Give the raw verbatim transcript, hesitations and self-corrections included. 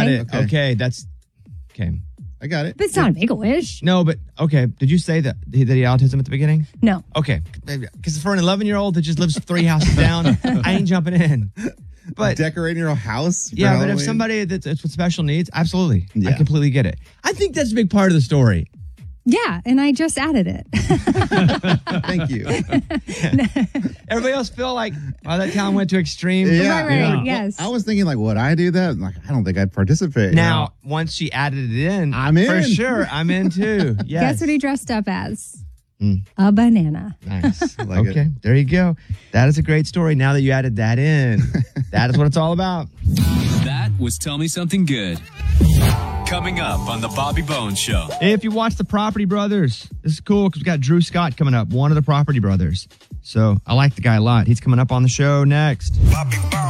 got it. Okay. Okay, that's okay. I got it. But it's not a Make-A-Wish. No, but okay. Did you say that he, that he had autism at the beginning? No. Okay, because for an eleven-year-old that just lives three houses down, I ain't jumping in. But Decorating your house? for yeah, but if Halloween? somebody that's, that's with special needs, absolutely, I Yeah. completely get it. I think that's a big part of the story. Yeah, and I just added it. Thank you. Everybody else feel like, oh, that town went to extreme. Yeah. Right, right, yeah. yes. I was thinking, like, would I do that? Like, I don't think I'd participate. Now, once she added it in, I'm for in. sure. I'm in too. Yes. Guess what he dressed up as? Mm. A banana. Nice. Like okay, it. there you go. That is a great story. Now that you added that in, that is what it's all about. That was Tell Me Something Good. Coming up on the Bobby Bones Show. If you watch the Property Brothers, this is cool because we got Drew Scott coming up, one of the Property Brothers. So I like the guy a lot. He's coming up on the show next. Bobby Bones.